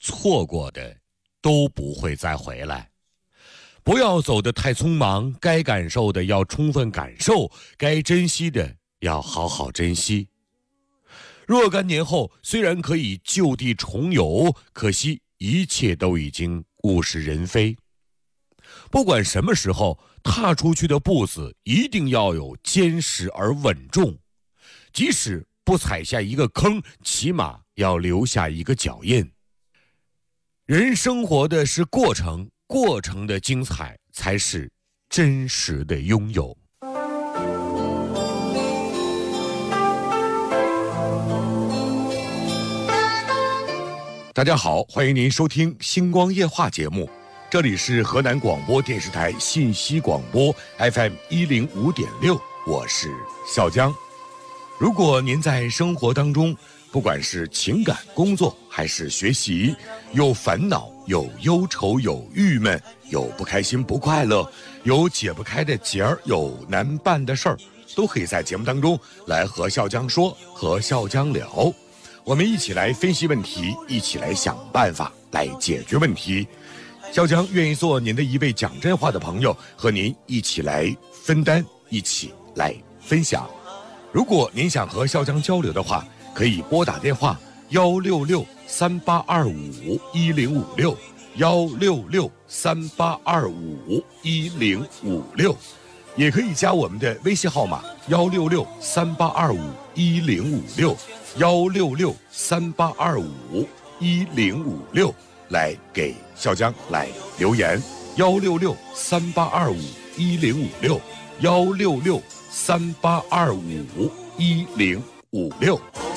错过的都不会再回来。不要走得太匆忙，该感受的要充分感受，该珍惜的要好好珍惜。若干年后，虽然可以就地重游，可惜一切都已经物是人非。不管什么时候，踏出去的步子一定要有坚实而稳重，即使不踩下一个坑，起码要留下一个脚印。人生活的是过程，过程的精彩才是真实的拥有。大家好，欢迎您收听星光夜话节目，这里是河南广播电视台信息广播 FM 105.6，我是笑江。如果您在生活当中，不管是情感、工作还是学习，有烦恼、有忧愁、有郁闷、有不开心、不快乐，有解不开的结儿，有难办的事儿，都可以在节目当中来和笑江说，和笑江聊。我们一起来分析问题，一起来想办法，来解决问题。笑江愿意做您的一位讲真话的朋友，和您一起来分担，一起来分享。如果您想和笑江交流的话，可以拨打电话166-3825-1056，166-3825-1056，也可以加我们的微信号码166-3825-1056，166-3825-1056，来给笑江来留言，166-3825-1056，166-3825-1056。